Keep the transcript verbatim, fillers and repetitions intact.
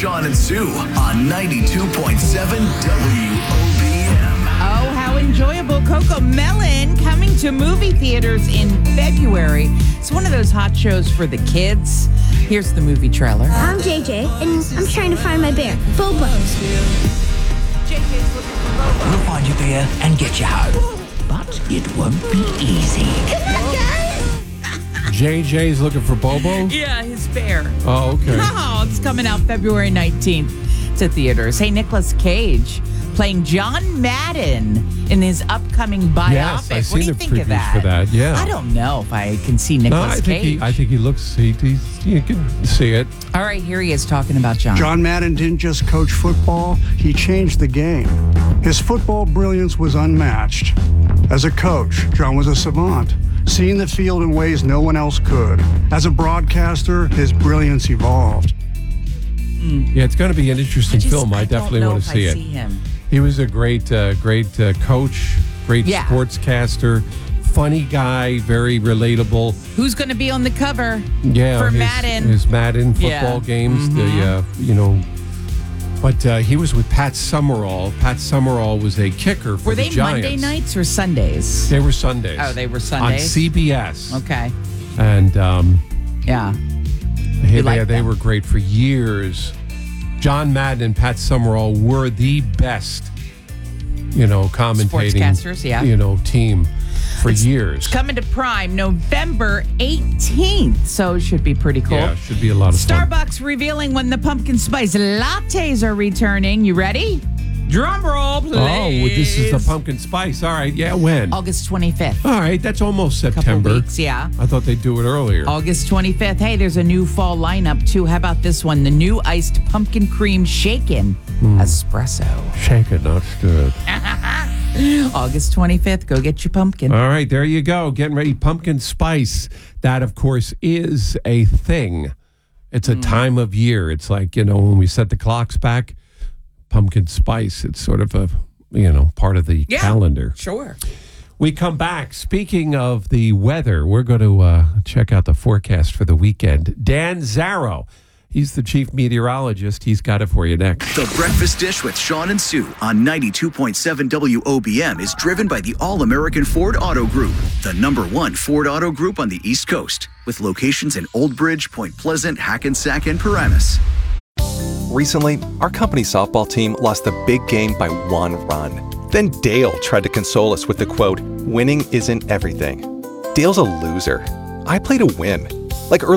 Sean and Sue on ninety-two point seven W O B M. Oh, how enjoyable. Coco Melon coming to movie theaters in February. It's one of those hot shows for the kids. Here's the movie trailer. I'm J J, and I'm trying to find my bear, Bobo. We'll find your bear and get you home. But it won't be easy. Come on, guys! J J's looking for Bobo? Yeah, his bear. Oh, okay. Oh, it's coming out February nineteenth to theaters. Hey, Nicolas Cage playing John Madden in his upcoming biopic. Yes, I've what seen do you the think previews of that? for that, yeah. I don't know if I can see No, Nicolas I think Cage. he. I think he looks. He, he's, you can see it. All right, here he is talking about John. John Madden didn't just coach football, he changed the game. His football brilliance was unmatched. As a coach, John was a savant, seeing the field in ways no one else could. As a broadcaster, his brilliance evolved. Yeah, it's going to be an interesting I just- film. I, I definitely don't know want to if see I it. see him. He was a great, uh, great uh, coach, great Yeah. sportscaster, funny guy, very relatable. Who's going to be on the cover Yeah, for his, Madden? his Madden football Yeah. games. Mhm. The uh, you know, but uh, he was with Pat Summerall. Pat Summerall was a kicker for Were the they Giants. Monday nights or Sundays? They were Sundays. Oh, they were on Sundays? C B S. Okay. And um, Yeah. Hey, You they, like they them? were great for years. John Madden and Pat Summerall were the best, you know, commentating, Sportscasters, yeah. you know, team for years. Coming to Prime November eighteenth, so it should be pretty cool. Yeah, should be a lot of fun. Starbucks revealing when the pumpkin spice lattes are returning. You ready? Drum roll, please. Oh, well, this is the pumpkin spice. All right, yeah, when? August twenty-fifth. All right, that's almost Couple September. weeks, yeah. I thought they'd do it earlier. August twenty-fifth. Hey, there's a new fall lineup, too. How about this one? The new iced pumpkin cream shaken espresso. Shake it, not stir it. August twenty-fifth. Go get your pumpkin. All right, there you go. Getting ready. Pumpkin spice. That, of course, is a thing. It's a time of year. It's like, you know, when we set the clocks back, pumpkin spice. It's sort of a, you know, part of the Yeah, calendar. Sure. We come back. Speaking of the weather, we're going to uh, check out the forecast for the weekend. Dan Zarrow, he's the chief meteorologist. He's got it for you next. The Breakfast Dish with Sean and Sue on ninety-two point seven W O B M is driven by the All-American Ford Auto Group, the number one Ford Auto Group on the East Coast, with locations in Old Bridge, Point Pleasant, Hackensack, and Paramus. Recently, our company softball team lost the big game by one run. Then Dale tried to console us with the quote, "Winning isn't everything." Dale's a loser. I play to win. Like early